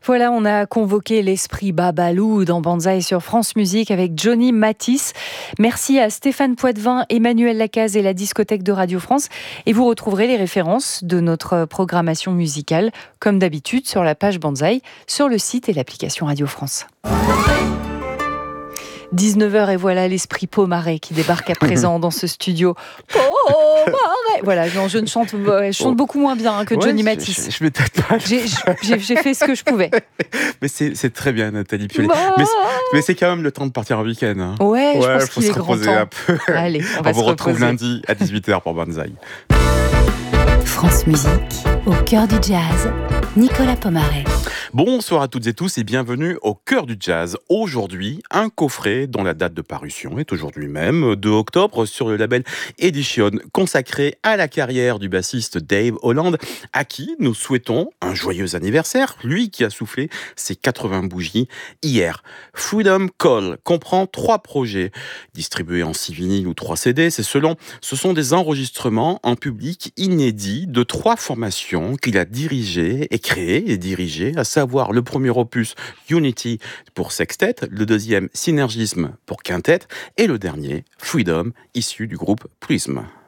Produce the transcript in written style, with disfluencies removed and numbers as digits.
Voilà, on a convoqué l'esprit Babalou dans Banzai sur France Musique avec Johnny Matisse. Merci à Stéphane Poitvin, Emmanuel Lacaze et la discothèque de Radio France. Et vous retrouverez les références de notre programmation musicale, comme d'habitude, sur la page Banzai, sur le site et l'application Radio France. 19h et voilà l'esprit Pomaré qui débarque à présent dans ce studio. Pomaré. Voilà, non, je chante beaucoup moins bien que Johnny Matisse. Je vais peut-être pas. J'ai fait ce que je pouvais. Mais c'est très bien, Nathalie Piolet. Mais c'est quand même le temps de partir en week-end. Hein. Ouais, je pense qu'il est grand temps. Un peu. Allez, on vous retrouve lundi à 18h pour Banzai. France Musique, au cœur du jazz, Nicolas Pomaré. Bonsoir à toutes et tous et bienvenue au cœur du jazz. Aujourd'hui, un coffret dont la date de parution est aujourd'hui même, 2 octobre, sur le label Edition, consacré à la carrière du bassiste Dave Holland, à qui nous souhaitons un joyeux anniversaire, lui qui a soufflé ses 80 bougies hier. Freedom Call comprend 3 projets, distribués en 6 vinyles ou 3 CD, ce sont des enregistrements en public inédits de 3 formations qu'il a dirigées et créées et dirigées, à savoir le premier opus Unity pour sextet, le deuxième Synergisme pour quintet et le dernier Freedom issu du groupe Prism.